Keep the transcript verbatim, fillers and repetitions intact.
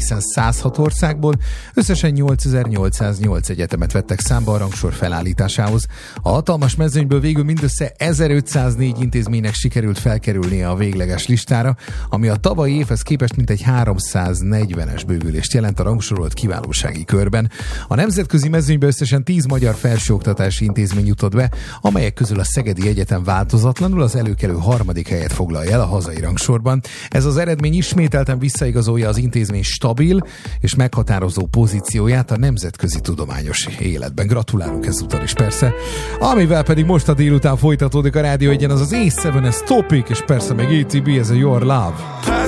egészen száz hat országból összesen nyolcezer-nyolcszáznyolc egyetemet vettek számba a rangsor felállításához. A hatalmas mezőnyből végül mindössze ezerötszáznégy intézménynek sikerült felkerülnie a végleges listára, ami a tavalyi évhez képest mintegy háromszáznegyvenes bővülést jelent a rangsorolt kiválósági körben. A nemzetközi mezőnybe összesen tíz magyar felsőoktatási intézmény jutott be, amelyek közül a Szegedi Egyetem változatlanul az előkelő harmadik helyet foglalja el a hazai rangsorban. Ez az eredmény ismételten visszaigazolja az intézmény stabil és meghatározó pozícióját a nemzetközi tudományos életben. Gratulálunk ezúttal is persze. Amivel pedig most a délután folytatódik a Rádió Egyen, az az á hét es Topic, és persze meg á té bé, ez a Your Love.